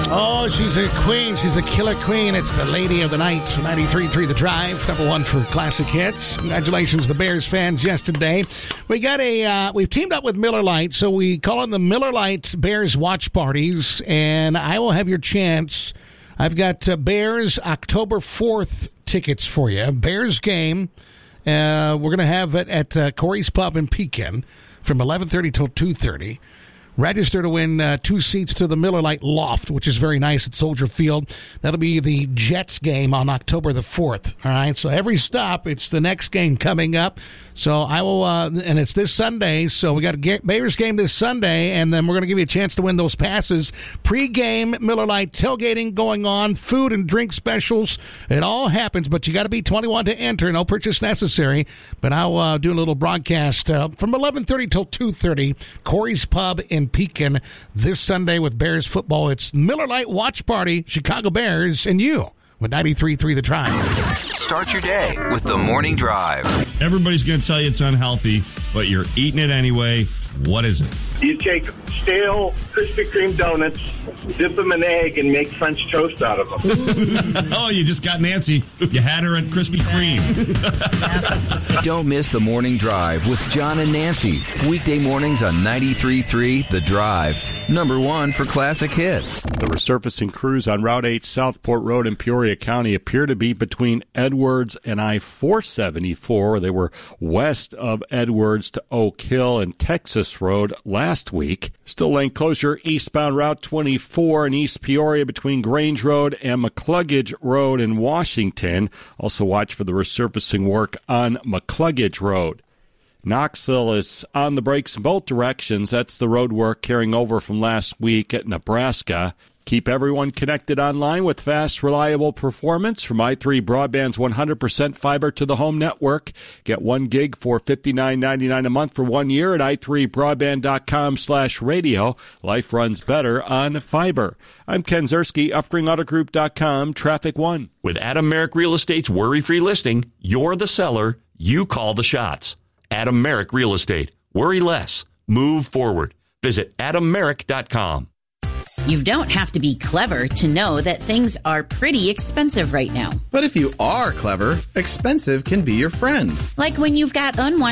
Oh, she's a queen. She's a killer queen. It's the lady of the night. 93.3 The Drive, number one for classic hits. Congratulations, the Bears fans yesterday. We've teamed up with Miller Lite, so we call them the Miller Lite Bears watch parties, and I will have your chance. I've got Bears October 4th tickets for you. Bears game. We're going to have it at Corey's Pub in Pekin from 11:30 till 2:30. Register to win 2 seats to the Miller Lite Loft, which is very nice at Soldier Field. That'll be the Jets game on October the 4th. All right, so every stop, it's the next game coming up. So I will, and it's this Sunday. So we got a Bears game this Sunday, and then we're going to give you a chance to win those passes. Pre-game Miller Lite tailgating going on, food and drink specials. It all happens, but you got to be 21 to enter. No purchase necessary. But I'll do a little broadcast from 11:30 till 2:30. Corey's Pub in Pekin this Sunday with Bears football. It's Miller Lite Watch Party, Chicago Bears, and you with 93.3 The Drive. Start your day with the Morning Drive. Everybody's going to tell you it's unhealthy, but you're eating it anyway. What is it? You take stale Krispy Kreme donuts, dip them in egg, and make French toast out of them. Oh, you just got Nancy. You had her at Krispy Kreme. Don't miss the Morning Drive with John and Nancy. Weekday mornings on 93.3 The Drive. Number one for classic hits. The resurfacing crews on Route 8 Southport Road in Peoria County appear to be between Edwards and I-474. They were west of Edwards to Oak Hill and Texas Road last week. Still laying closure eastbound Route 24 in East Peoria between Grange Road and McCluggage Road in Washington. Also watch for the resurfacing work on McCluggage Road. Knoxville is on the brakes in both directions. That's the road work carrying over from last week at Nebraska. Keep everyone connected online with fast, reliable performance from i3 Broadband's 100% fiber to the home network. Get 1 gig for $59.99 a month for 1 year at i3broadband.com/radio. Life runs better on fiber. I'm Ken Zerski, UffringAutoGroup.com, Traffic One. With Adam Merrick Real Estate's worry-free listing, you're the seller, you call the shots. Adam Merrick Real Estate. Worry less. Move forward. Visit AdamMerrick.com. You don't have to be clever to know that things are pretty expensive right now. But if you are clever, expensive can be your friend. Like when you've got unwanted